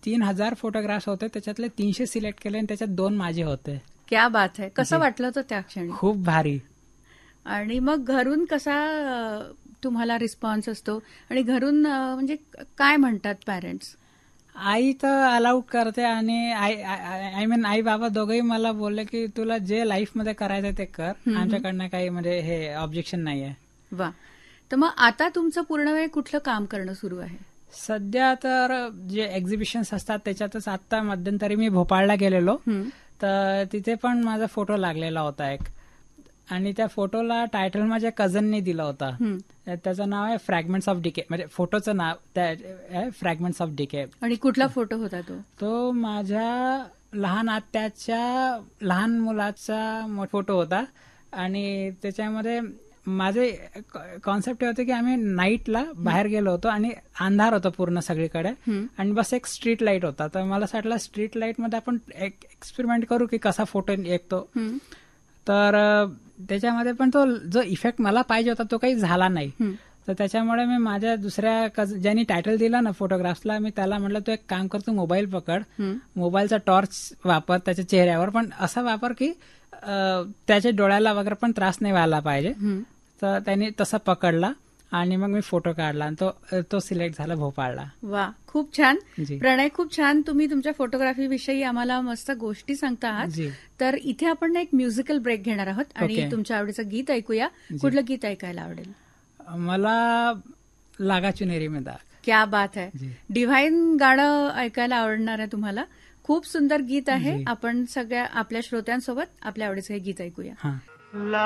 3,000 photographs होते, त्याच्यातले 300 select केले आणि त्याच्यात 2 माझे होते. क्या बात आहे. कसं वाटलं होतं त्या क्षणी? खूप भारी. आणि मग घरून कसा तुम्हाला रिस्पॉन्स असतो आणि घरून म्हणजे काय म्हणतात पॅरेंट्स? आई तर अलाउड करते आणि आई बाबा दोघंही मला बोलले की तुला जे लाईफमध्ये करायचं ते कर, आमच्याकडनं काही म्हणजे हे ऑब्जेक्शन नाहीये. वा. तर मग आता तुमचं पूर्ण वेळ कुठलं काम करणं सुरू आहे? सध्या तर जे एक्झिबिशन्स असतात त्याच्यातच. आता मध्यंतरी मी भोपाळला गेलेलो, तर तिथे पण माझा फोटो लागलेला होता एक, आणि त्या फोटोला टायटल माझ्या कझनने दिला होता. त्याचं नाव आहे फ्रॅगमेंट्स ऑफ डिके, म्हणजे फोटोचं नाव आहे फ्रॅगमेंट्स ऑफ डिके. आणि कुठला फोटो होता तो? तो माझ्या लहान आत्याच्या लहान मुलाचा फोटो होता. आणि त्याच्यामध्ये माझे कॉन्सेप्ट होते की आम्ही नाईटला बाहेर गेलो होतो आणि अंधार होता पूर्ण सगळीकडे, आणि बस एक स्ट्रीट लाईट होता. तर मला असं वाटलं स्ट्रीट लाईट मध्ये आपण एक एक्सपेरिमेंट करू की कसा फोटो येतो. तर त्याच्यामध्ये पण तो जो इफेक्ट मला पाहिजे होता तो काही झाला नाही. तर त्याच्यामुळे मी माझ्या दुसऱ्या ज्यांनी टायटल दिला ना फोटोग्राफ्सला, मी त्याला म्हटलं तू एक काम कर, तू मोबाईल पकड, मोबाईलचा टॉर्च वापर त्याच्या चेहऱ्यावर, पण असा वापर की त्याच्या डोळ्याला वगैरे पण त्रास नाही व्हायला पाहिजे. तर त्यांनी तसा पकडला आणि मग मी फोटो काढला आणि तो सिलेक्ट झाला भोपाळला. वा, खूप छान. प्रणय, खूप छान. तुम्ही तुमच्या फोटोग्राफी विषयी आम्हाला मस्त गोष्टी सांगता आहात. तर इथे आपण एक म्युझिकल ब्रेक घेणार आहोत आणि तुमच्या आवडीचं गीत ऐकूया. कुठलं गीत ऐकायला आवडेल? मला लागा चुनेरी में दाग. क्या बात आहे. डिव्हाइन गाणं ऐकायला आवडणार आहे तुम्हाला. खूप सुंदर गीत आहे. आपण सगळ्या आपल्या श्रोत्यांसोबत आपल्या आवडीचं हे गीत ऐकूया.